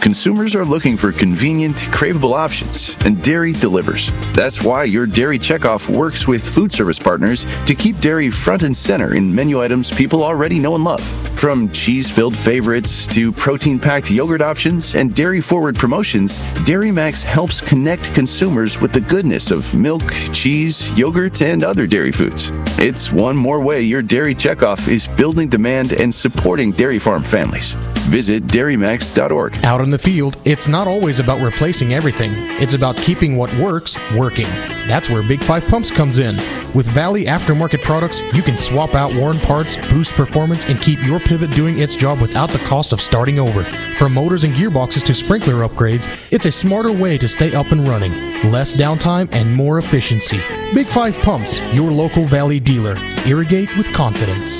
Consumers are looking for convenient, craveable options, and dairy delivers. That's why your Dairy Checkoff works with food service partners to keep dairy front and center in menu items people already know and love. From cheese-filled favorites to protein-packed yogurt options and dairy-forward promotions, Dairy Max helps connect consumers with the goodness of milk, cheese, yogurt, and other dairy foods. It's one more way your Dairy Checkoff is building demand and supporting dairy farm families. Visit dairymax.org. Out in the field, it's not always about replacing everything. It's about keeping what works, working. That's where Big 5 Pumps comes in. With Valley aftermarket products, you can swap out worn parts, boost performance, and keep your pivot doing its job without the cost of starting over. From motors and gearboxes to sprinkler upgrades, it's a smarter way to stay up and running. Less downtime and more efficiency. Big 5 Pumps, your local Valley dealer. Irrigate with confidence.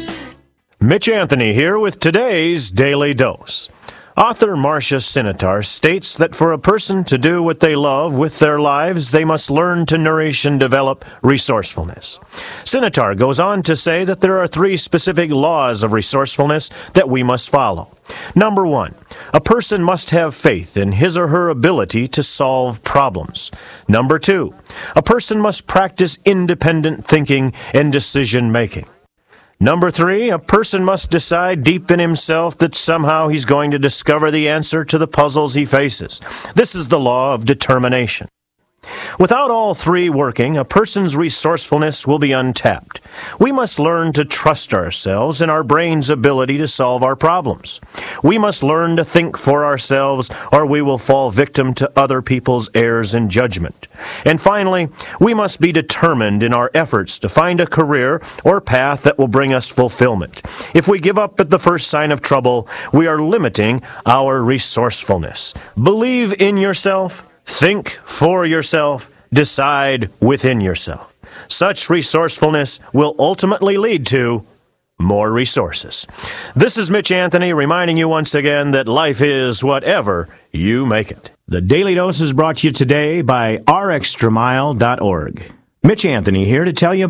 Mitch Anthony here with today's Daily Dose. Author Marcia Sinitar states that for a person to do what they love with their lives, they must learn to nourish and develop resourcefulness. Sinitar goes on to say that there are 3 specific laws of resourcefulness that we must follow. Number 1, a person must have faith in his or her ability to solve problems. Number 2, a person must practice independent thinking and decision making. Number 3, a person must decide deep in himself that somehow he's going to discover the answer to the puzzles he faces. This is the law of determination. Without all 3 working, a person's resourcefulness will be untapped. We must learn to trust ourselves and our brain's ability to solve our problems. We must learn to think for ourselves, or we will fall victim to other people's errors and judgment. And finally, we must be determined in our efforts to find a career or path that will bring us fulfillment. If we give up at the first sign of trouble, we are limiting our resourcefulness. Believe in yourself. Think for yourself, decide within yourself. Such resourcefulness will ultimately lead to more resources. This is Mitch Anthony reminding you once again that life is whatever you make it. The Daily Dose is brought to you today by ourextramile.org. Mitch Anthony here to tell you